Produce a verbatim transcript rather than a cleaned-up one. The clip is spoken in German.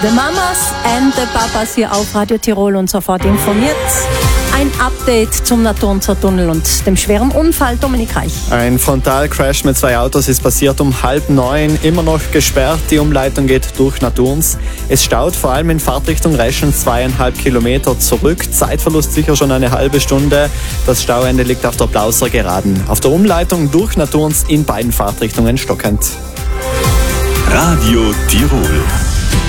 The Mamas and the Papas hier auf Radio Tirol und sofort informiert. Ein Update zum Naturunser-Tunnel und dem schweren Unfall. Dominik Reich. Ein Frontalcrash mit zwei Autos ist passiert um halb neun. Immer noch gesperrt. Die Umleitung geht durch Naturns. Es staut vor allem in Fahrtrichtung Reschen zweieinhalb Kilometer zurück. Zeitverlust sicher schon eine halbe Stunde. Das Stauende liegt auf der Blauser Geraden. Auf der Umleitung durch Naturns in beiden Fahrtrichtungen stockend. Radio Tirol.